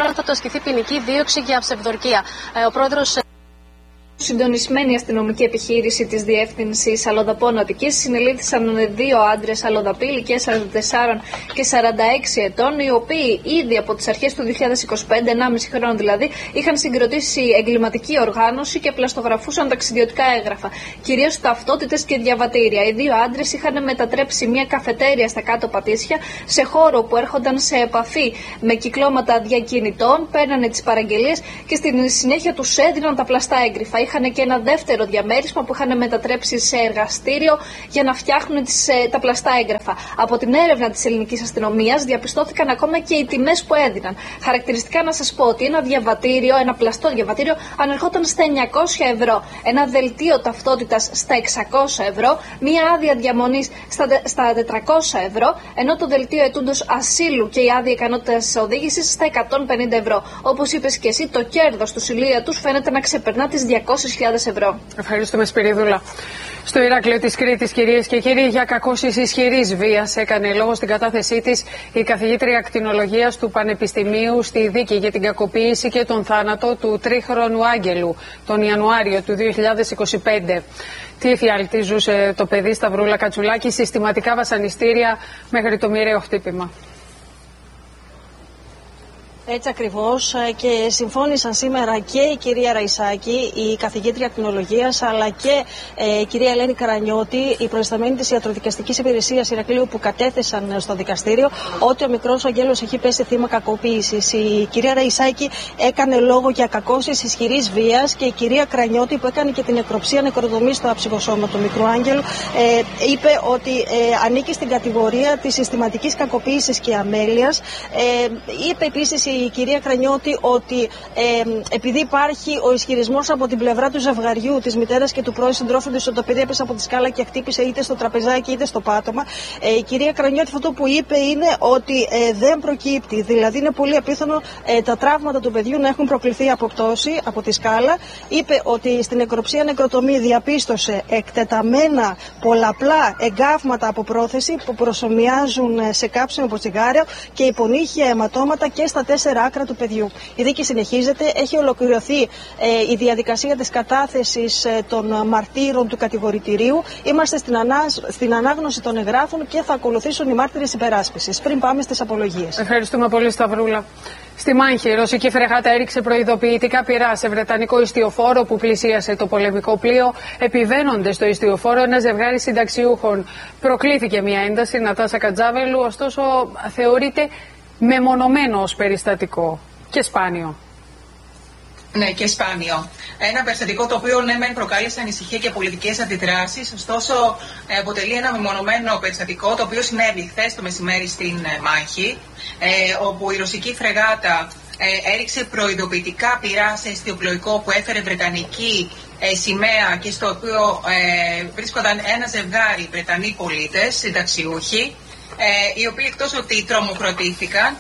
αν θα του ασκηθεί ποινική δίωξη για αυσευδορκία. Ο πρόεδρος. Συντονισμένη αστυνομική επιχείρηση της Διεύθυνσης Αλλοδαπών Αττικής συνελήφθησαν δύο άντρες αλλοδαποί ηλικίας 44 και 46 ετών, οι οποίοι ήδη από τις αρχές του 2025, 1,5 χρόνο δηλαδή, είχαν συγκροτήσει εγκληματική οργάνωση και πλαστογραφούσαν ταξιδιωτικά έγγραφα, κυρίως ταυτότητες και διαβατήρια. Οι δύο άντρες είχαν μετατρέψει μια καφετέρια στα κάτω Πατήσια σε χώρο που έρχονταν σε επαφή με κυκλώματα διακινητών, παίρνανε τις παραγγελίες και στη συνέχεια τους έδιναν τα πλαστά έγγραφα. Είχαν και ένα δεύτερο διαμέρισμα που είχαν μετατρέψει σε εργαστήριο για να φτιάχνουν τα πλαστά έγγραφα. Από την έρευνα της ελληνικής αστυνομίας διαπιστώθηκαν ακόμα και οι τιμές που έδιναν. Χαρακτηριστικά να σας πω ότι ένα διαβατήριο, ένα πλαστό διαβατήριο, ανερχόταν στα 900 ευρώ. Ένα δελτίο ταυτότητας στα 600 ευρώ. Μία άδεια διαμονής στα 400 ευρώ. Ενώ το δελτίο ετούντος ασύλου και η άδεια ικανότητας οδήγησης στα 150 ευρώ. Όπως είπες και εσύ, το κέρδος του συλλία τους φαίνεται να ξεπερνά τις 200.000 ευρώ. Ευχαριστούμε, Σπυρίδουλα. Στο Ηράκλειο της Κρήτης, κυρίες και κύριοι, για κακώσεις ισχυρής βίας έκανε λόγο στην κατάθεσή της η καθηγήτρια ακτινολογίας του Πανεπιστημίου στη δίκη για την κακοποίηση και τον θάνατο του τρίχρονου Άγγελου τον Ιανουάριο του 2025. Τι εφιάλτη ζούσε το παιδί Σταυρούλα Κατσουλάκη, συστηματικά βασανιστήρια μέχρι το μοιραίο χτύπημα. Έτσι ακριβώς, και συμφώνησαν σήμερα και η κυρία Ραϊσάκη, η καθηγήτρια ακτινολογίας, αλλά και η κυρία Ελένη Καρανιώτη, η προϊσταμένη της Ιατροδικαστικής Υπηρεσίας Ηρακλείου, που κατέθεσαν στο δικαστήριο ότι ο μικρός Αγγέλος έχει πέσει θύμα κακοποίησης. Η κυρία Ραϊσάκη έκανε λόγο για κακώσεις ισχυρής βίας και η κυρία Καρανιώτη, που έκανε και την νεκροψία νεκροδομή στο άψυχο σώμα του μικρού Άγγελου, είπε ότι ανήκει στην κατηγορία της συστηματικής κακοποίησης και αμέλειας. Είπε επίσης η κυρία Κρανιώτη ότι επειδή υπάρχει ο ισχυρισμός από την πλευρά του ζευγαριού, της μητέρας και του πρώην συντρόφου της, ότι το παιδί έπεσε από τη σκάλα και χτύπησε είτε στο τραπεζάκι είτε στο πάτωμα, η κυρία Κρανιώτη αυτό που είπε είναι ότι δεν προκύπτει. Δηλαδή είναι πολύ απίθανο τα τραύματα του παιδιού να έχουν προκληθεί από πτώση από τη σκάλα. Είπε ότι στην νεκροψία νεκροτομή διαπίστωσε εκτεταμένα πολλαπλά εγκάβματα από πρόθεση που προσομοιάζουν σε κάψιμο από τσιγάρο και υπονύχια αιματώματα και στα 4 άκρα του παιδιού. Η δίκη συνεχίζεται. Έχει ολοκληρωθεί η διαδικασία της κατάθεσης των μαρτύρων του κατηγορητηρίου. Είμαστε στην ανάγνωση των εγγράφων και θα ακολουθήσουν οι μάρτυρες υπεράσπισης. Πριν πάμε στις απολογίες. Ευχαριστούμε πολύ, Σταυρούλα. Στη Μάνχη, η ρωσική φρεγάτα έριξε προειδοποιητικά πυρά σε βρετανικό ιστιοφόρο που πλησίασε το πολεμικό πλοίο. Επιβαίνοντας στο ιστιοφόρο ένα ζευγάρι συνταξιούχων. Προκλήθηκε μια ένταση, Νατάσα Κατζάβελου, ωστόσο θεωρείται μεμονωμένο ως περιστατικό και σπάνιο. Ναι, και σπάνιο. Ένα περιστατικό το οποίο ναι, μεν προκάλεσε ανησυχία και πολιτικές αντιδράσεις, ωστόσο αποτελεί ένα μεμονωμένο περιστατικό το οποίο συνέβη χθες το μεσημέρι στην Μάνχη, όπου η ρωσική φρεγάτα έριξε προειδοποιητικά πυρά σε ιστιοπλοϊκό που έφερε βρετανική σημαία και στο οποίο βρίσκονταν ένα ζευγάρι Βρετανοί πολίτες, συνταξιούχοι, οι οποίοι εκτός ότι τρομοκρατήθηκαν,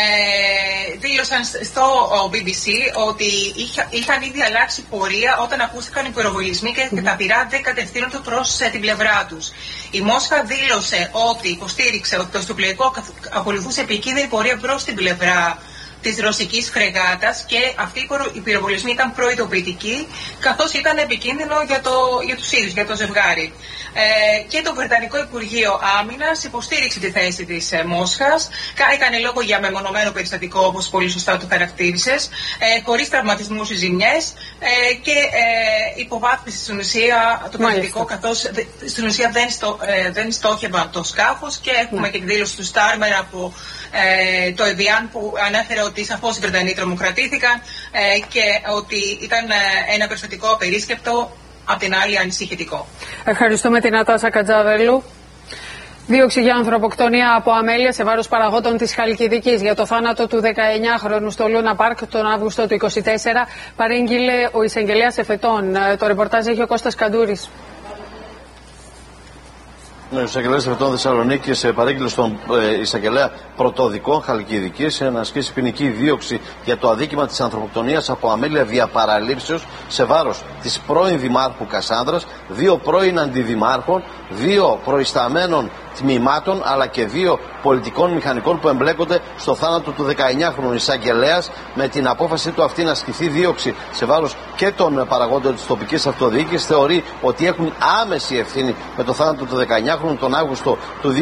δήλωσαν στο BBC ότι είχαν ήδη αλλάξει πορεία όταν ακούστηκαν οι πυροβολισμοί και τα πυρά δεν κατευθύνονται προς την πλευρά τους. Η Μόσχα δήλωσε ότι υποστήριξε ότι το ιστιοπλοϊκό ακολουθούσε επικίνδυνη πορεία προς την πλευρά της ρωσικής φρεγάτας και αυτοί οι πυροβολισμοί ήταν προειδοποιητικοί, καθώς ήταν επικίνδυνο για τους ίδιους, για το ζευγάρι. Και το Βρετανικό Υπουργείο Άμυνας υποστήριξε τη θέση της Μόσχας, έκανε λόγο για μεμονωμένο περιστατικό, όπως πολύ σωστά το χαρακτήρισες, χωρίς τραυματισμούς ή ζημιές και υποβάθμισε στην ουσία το περιστατικό, καθώς στην ουσία δεν στόχευαν το σκάφος και έχουμε και τη δήλωση του Στάρμερ από το ΕΒΙΑΝ που ανέφερε ότι σαφώς οι Βρετανοί τρομοκρατήθηκαν και ότι ήταν ένα περιστατικό απερίσκεπτο, απ' την άλλη ανησυχητικό. Ευχαριστούμε την Νατάσα Κατζάβελου. Δίωξη για ανθρωποκτονία από αμέλεια σε βάρος παραγόντων της Χαλκιδικής για το θάνατο του 19χρονου στο Λούνα Πάρκ τον Αύγουστο του 2024 παρήγγειλε ο εισαγγελέας εφετών. Το ρεπορτάζ έχει ο Κώστας Καντούρης. Ο εισαγγελέας Ερετών Θεσσαλονίκης παρήγγειλε στον εισαγγελέα Πρωτοδικών Χαλκιδικής να ασκήσει ποινική δίωξη για το αδίκημα της ανθρωποκτονίας από αμέλεια διαπαραλήψεως σε βάρος της πρώην Δημάρχου Κασάνδρας, 2 πρώην αντιδημάρχων, 2 προϊσταμένων τμήματων αλλά και 2 πολιτικών μηχανικών που εμπλέκονται στο θάνατο του 19χρονου εισαγγελέας, με την απόφαση του αυτή να ασκηθεί δίωξη σε βάρος και των παραγόντων της τοπικής αυτοδιοίκησης. Θεωρεί ότι έχουν άμεση ευθύνη με το θάνατο του 19χρονου τον Αύγουστο του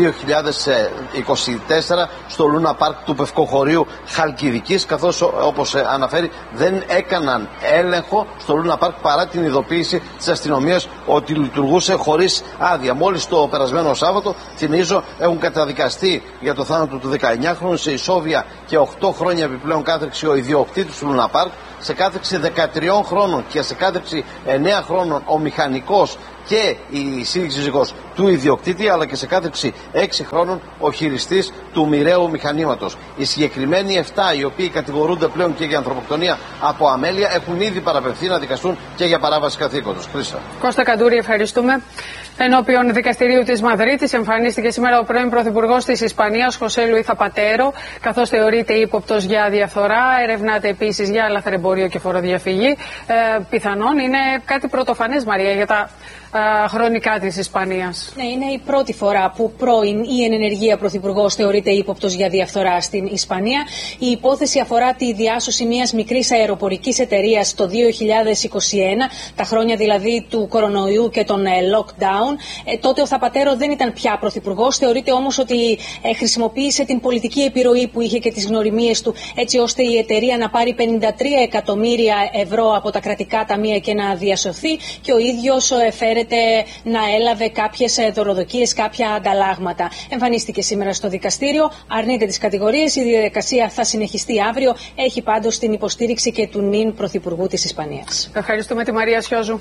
2024 στο Λούνα Πάρκ του Πευκοχωρίου Χαλκιδικής, καθώς όπως αναφέρει δεν έκαναν έλεγχο στο Λούνα Πάρκ παρά την ειδοποίηση της αστυνομίας ότι λειτουργούσε χωρίς άδεια. Μόλις το περασμένο Σάββατο, θυμίζω, έχουν καταδικαστεί για το θάνατο του 19χρονου σε ισόβια και 8 χρόνια επιπλέον κάθριξη ο ιδιοκτήτης του Λούνα Πάρκ, σε κάθριξη 13 χρόνων και σε κάθριξη 9 χρόνων ο μηχανικός και η σύζυγος του ιδιοκτήτη, αλλά και σε κάθριξη 6 χρόνων ο χειριστής του μοιραίου μηχανήματος. Οι συγκεκριμένοι 7, οι οποίοι κατηγορούνται πλέον και για ανθρωποκτονία από αμέλεια, έχουν ήδη παραπευθεί να δικαστούν και για παράβαση καθήκοντος. Χρήστα. Κώστα Καντούρη, ευχαριστούμε. Ενώπιον δικαστηρίου της Μαδρίτης εμφανίστηκε σήμερα ο πρώην πρωθυπουργός της Ισπανίας, Χωσέ Λουί Θαπατέρο, καθώς θεωρείται ύποπτος για διαφθορά. Ερευνάται επίσης για λαθρεμπόριο και φοροδιαφυγή. Πιθανόν είναι κάτι πρωτοφανές, Μαρία, για τα χρονικά της Ισπανίας. Ναι, είναι η πρώτη φορά που πρώην ή εν ενεργεία πρωθυπουργός θεωρείται ύποπτος για διαφθορά στην Ισπανία. Η υπόθεση αφορά τη διάσωση μιας μικρής αεροπορικής εταιρείας το 2021, τα χρόνια δηλαδή του κορονοϊού και των lockdown. Τότε ο Θαπατέρο δεν ήταν πια πρωθυπουργός. Θεωρείται όμως ότι χρησιμοποίησε την πολιτική επιρροή που είχε και τις γνωριμίες του, έτσι ώστε η εταιρεία να πάρει 53 εκατομμύρια ευρώ από τα κρατικά ταμεία και να διασωθεί, και ο ίδιος φέρεται να έλαβε κάποιες δωροδοκίες, κάποια ανταλλάγματα. Εμφανίστηκε σήμερα στο δικαστήριο, αρνείται τις κατηγορίες. Η διαδικασία θα συνεχιστεί αύριο. Έχει πάντως την υποστήριξη και του νυν πρωθυπουργού της Ισπανίας. Ευχαριστούμε τη Μαρία Σιώζου.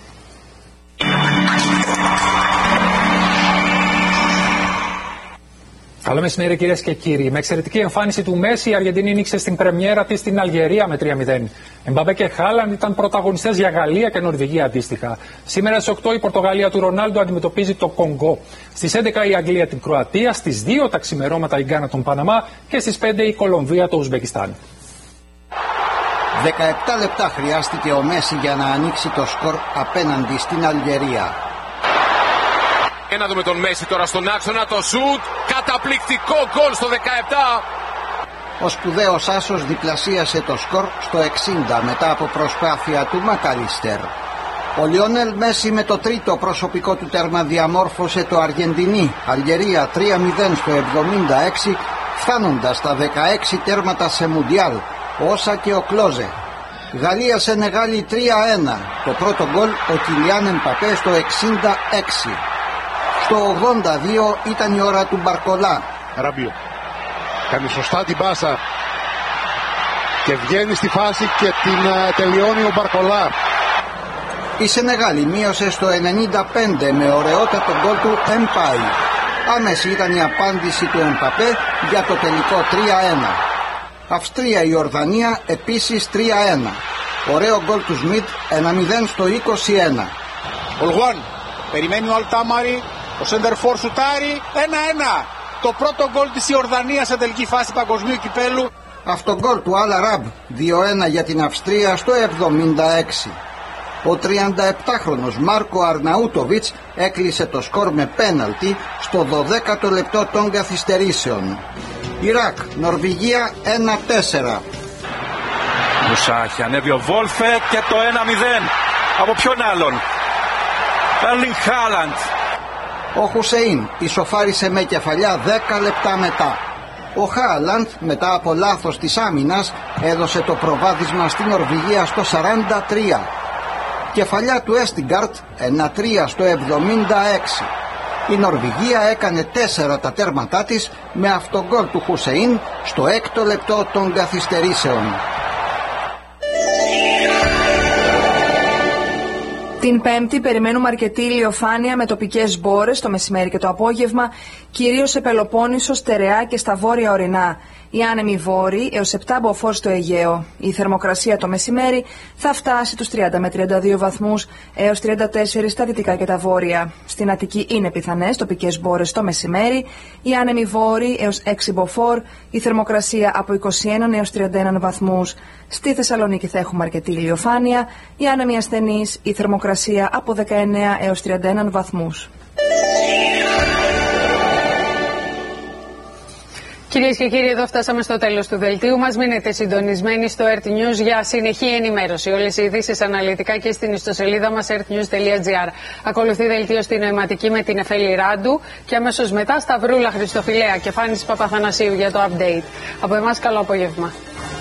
Καλό μεσημέρι, κυρίες και κύριοι. Με εξαιρετική εμφάνιση του Μέση, η Αργεντινή νίκησε στην πρεμιέρα της στην Αλγερία με 3-0. Εμπαπέ και Χάλαντ ήταν πρωταγωνιστές για Γαλλία και Νορβηγία αντίστοιχα. Σήμερα στις 8 η Πορτογαλία του Ρονάλντο αντιμετωπίζει το Κονγκό. Στις 11 η Αγγλία την Κροατία, στις 2 τα ξημερώματα η Γκάνα τον Παναμά και στις 5 η Κολομβία το Ουσμπεκιστάν. 17 λεπτά χρειάστηκε ο Μέση για να ανοίξει το σκορ απέναντι στην Αλγερία. Και να δούμε τον Μέση τώρα στον άξονα, το σουτ, καταπληκτικό γκολ στο 17. Ο σπουδαίος άσος διπλασίασε το σκορ στο 60 μετά από προσπάθεια του Μακαλίστερ. Ο Λιονέλ Μέση με το τρίτο προσωπικό του τέρμα διαμόρφωσε το Αργεντινή Αλγερία 3-0 στο 76, φτάνοντας τα 16 τέρματα σε Μουντιάλ, όσα και ο Κλόζε. Γαλλία Σενεγάλη 3-1, το πρώτο γκολ ο Κιλιάν Εμπαπέ στο 66. Στο 82 ήταν η ώρα του Μπαρκολά. Ραμπίο κάνει σωστά την πάσα και βγαίνει στη φάση και την τελειώνει ο Μπαρκολά. Η Σενεγάλη μείωσε στο 95 με ωραιότατο γκολ του Εμπάι. Άμεση ήταν η απάντηση του Εμπαπέ για το τελικό 3-1. Αυστρία-Ιορδανία επίσης 3-1. Ωραίο γκολ του Σμιτ, 1-0 στο 21. Ο Λουάν περιμένει ο Αλτάμαρη, ο Σεντερφόρ σουτάρει, 1-1. Το πρώτο γκολ της Ιορδανίας σε τελική φάση παγκοσμίου κυπέλου. Αυτό γκολ του Αλ Αραμπ, 2-1 για την Αυστρία στο 76. Ο 37χρονος Μάρκο Αρναούτοβιτς έκλεισε το σκορ με πέναλτι στο 12ο λεπτό των καθυστερήσεων. Ιράκ, Νορβηγία 1-4. Μουσάχη, ανέβει ο Βόλφε και το 1-0. Από ποιον άλλον? Έρλινγκ Χάλαντ. Ο Χουσεΐν ισοφάρισε με κεφαλιά 10 λεπτά μετά. Ο Χάλαντ, μετά από λάθος της άμυνας, έδωσε το προβάδισμα στην Νορβηγία στο 43. Κεφαλιά του Έστιγκαρτ, 1-3 στο 76. Η Νορβηγία έκανε 4 τα τέρματά της με αυτογκόλ του Χουσεΐν στο 6ο λεπτό των καθυστερήσεων. Την Πέμπτη περιμένουμε αρκετή ηλιοφάνεια με τοπικές μπόρες το μεσημέρι και το απόγευμα κυρίως σε Πελοπόννησο, Στερεά και στα βόρεια ορεινά. Οι άνεμοι βόρειοι έως 7 μποφόρ στο Αιγαίο. Η θερμοκρασία το μεσημέρι θα φτάσει τους 30 με 32 βαθμούς έως 34 στα δυτικά και τα βόρεια. Στην Αττική είναι πιθανές τοπικές μπόρες το μεσημέρι. Οι άνεμοι βόρειοι έως 6 μποφόρ. Η θερμοκρασία από 21 έως 31 βαθμούς. Στη Θεσσαλονίκη θα έχουμε αρκετή ηλιοφάνεια. Οι άνεμοι ασθενείς, η θερμοκρασία από 19 έως 31 βαθμούς. Κυρίες και κύριοι, εδώ φτάσαμε στο τέλος του δελτίου μας. Μείνετε συντονισμένοι στο Earth News για συνεχή ενημέρωση. Όλες οι ειδήσεις αναλυτικά και στην ιστοσελίδα μας earthnews.gr. Ακολουθεί δελτίο στη νοηματική με την Εφέλη Ράντου και αμέσως μετά Σταυρούλα Χριστοφιλέα και Φάνης Παπαθανασίου για το update. Από εμάς καλό απόγευμα.